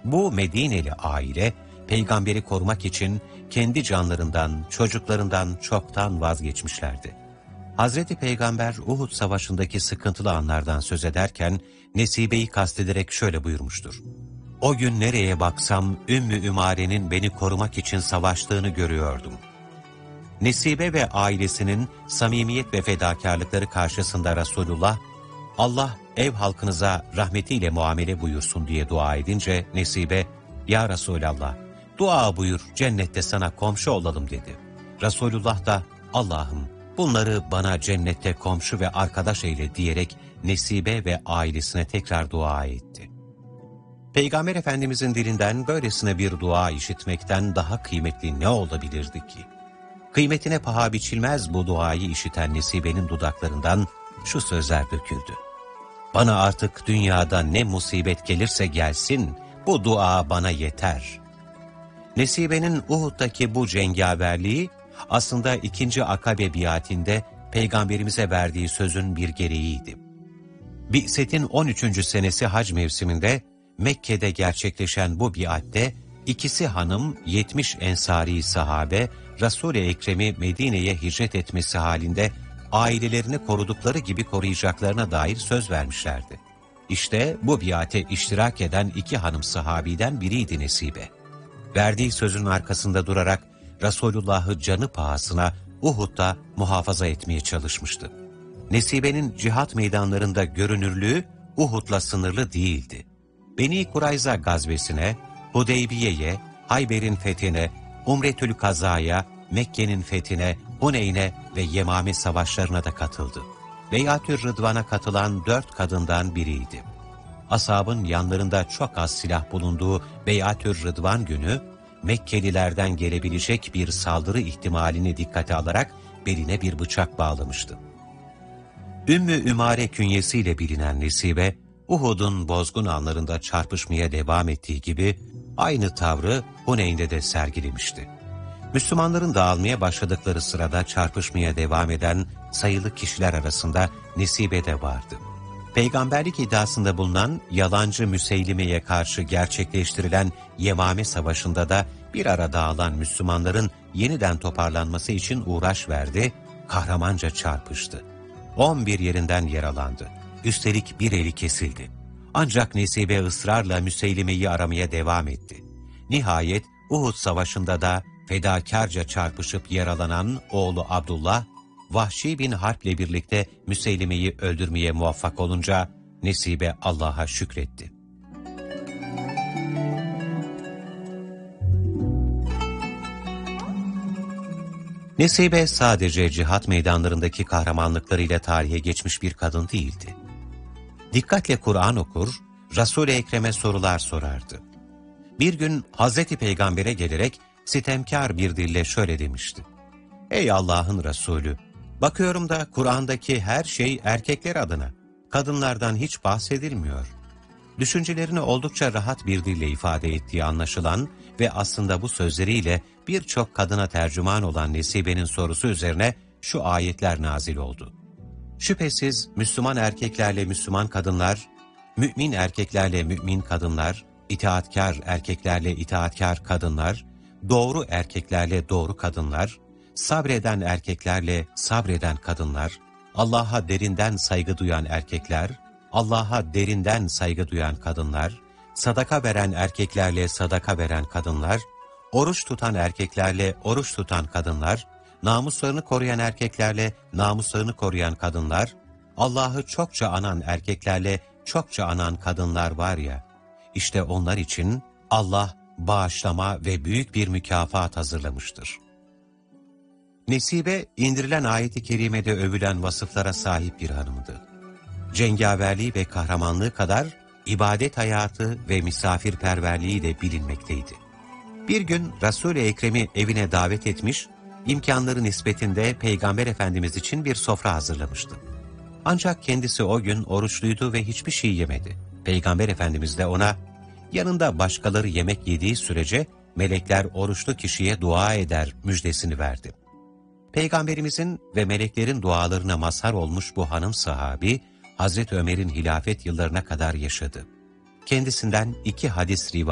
Bu Medineli aile, peygamberi korumak için kendi canlarından, çocuklarından çoktan vazgeçmişlerdi. Hazreti Peygamber Uhud Savaşı'ndaki sıkıntılı anlardan söz ederken Nesibe'yi kastederek şöyle buyurmuştur. O gün nereye baksam Ümmü Ümare'nin beni korumak için savaştığını görüyordum. Nesibe ve ailesinin samimiyet ve fedakarlıkları karşısında Resulullah, Allah ev halkınıza rahmetiyle muamele buyursun diye dua edince Nesibe, Ya Resulallah, dua buyur cennette sana komşu olalım dedi. Resulullah da Allah'ım bunları bana cennette komşu ve arkadaş eyle diyerek Nesibe ve ailesine tekrar dua etti. Peygamber Efendimizin dilinden böylesine bir dua işitmekten daha kıymetli ne olabilirdi ki? Kıymetine paha biçilmez bu duayı işiten Nesibe'nin dudaklarından şu sözler döküldü. Bana artık dünyada ne musibet gelirse gelsin, bu dua bana yeter. Nesibe'nin Uhud'daki bu cengaverliği aslında 2. Akabe biatinde Peygamberimize verdiği sözün bir gereğiydi. Bi'set'in 13. senesi hac mevsiminde Mekke'de gerçekleşen bu biatte ikisi hanım 70 ensari sahabe Resul-i Ekrem'i Medine'ye hicret etmesi halinde ailelerini korudukları gibi koruyacaklarına dair söz vermişlerdi. İşte bu biate iştirak eden 2 hanım sahabiden biriydi Nesibe. Verdiği sözün arkasında durarak Resulullah'ı canı pahasına Uhud'da muhafaza etmeye çalışmıştı. Nesibe'nin cihat meydanlarında görünürlüğü Uhud'la sınırlı değildi. Beni Kurayza gazvesine, Hudeybiye'ye, Hayber'in fethine, Umretül Kaza'ya, Mekke'nin fethine, Huneyn'e ve Yemame savaşlarına da katıldı. Beyatür Rıdvan'a katılan 4 kadından biriydi. Ashabın yanlarında çok az silah bulunduğu Beyatür Rıdvan günü, Mekkelilerden gelebilecek bir saldırı ihtimalini dikkate alarak beline bir bıçak bağlamıştı. Ümmü Ümare künyesiyle bilinen Nesibe, Uhud'un bozgun anlarında çarpışmaya devam ettiği gibi aynı tavrı Huneyn'de de sergilemişti. Müslümanların dağılmaya başladıkları sırada çarpışmaya devam eden sayılı kişiler arasında Nesibe de vardı. Peygamberlik iddiasında bulunan yalancı Müseylime'ye karşı gerçekleştirilen Yemame Savaşı'nda da bir ara dağılan Müslümanların yeniden toparlanması için uğraş verdi, kahramanca çarpıştı. 11 yerinden yaralandı. Üstelik bir eli kesildi. Ancak Nesibe ısrarla Müseylime'yi aramaya devam etti. Nihayet Uhud Savaşı'nda da fedakarca çarpışıp yaralanan oğlu Abdullah, Vahşi bin Harp'le birlikte Müseylime'yi öldürmeye muvaffak olunca Nesibe Allah'a şükretti. Nesibe sadece cihat meydanlarındaki kahramanlıklarıyla tarihe geçmiş bir kadın değildi. Dikkatle Kur'an okur, Resul-i Ekrem'e sorular sorardı. Bir gün Hazreti Peygamber'e gelerek sitemkar bir dille şöyle demişti. Ey Allah'ın Resulü! Bakıyorum da Kur'an'daki her şey erkekler adına, kadınlardan hiç bahsedilmiyor. Düşüncelerini oldukça rahat bir dille ifade ettiği anlaşılan ve aslında bu sözleriyle birçok kadına tercüman olan Nesibe'nin sorusu üzerine şu ayetler nazil oldu. Şüphesiz Müslüman erkeklerle Müslüman kadınlar, mümin erkeklerle mümin kadınlar, itaatkar erkeklerle itaatkar kadınlar, doğru erkeklerle doğru kadınlar, sabreden erkeklerle sabreden kadınlar, Allah'a derinden saygı duyan erkekler, Allah'a derinden saygı duyan kadınlar, sadaka veren erkeklerle sadaka veren kadınlar, oruç tutan erkeklerle oruç tutan kadınlar, namuslarını koruyan erkeklerle namuslarını koruyan kadınlar, Allah'ı çokça anan erkeklerle çokça anan kadınlar var ya, işte onlar için Allah bağışlama ve büyük bir mükafat hazırlamıştır. Nesibe, indirilen ayet-i kerimede övülen vasıflara sahip bir hanımdı. Cengaverliği ve kahramanlığı kadar ibadet hayatı ve misafirperverliği de bilinmekteydi. Bir gün Resul-i Ekrem'i evine davet etmiş, imkanları nispetinde Peygamber Efendimiz için bir sofra hazırlamıştı. Ancak kendisi o gün oruçluydu ve hiçbir şey yemedi. Peygamber Efendimiz de ona, yanında başkaları yemek yediği sürece melekler oruçlu kişiye dua eder müjdesini verdi. Peygamberimizin ve meleklerin dualarına mazhar olmuş bu hanım sahabi, Hazreti Ömer'in hilafet yıllarına kadar yaşadı. Kendisinden 2 hadis rivayet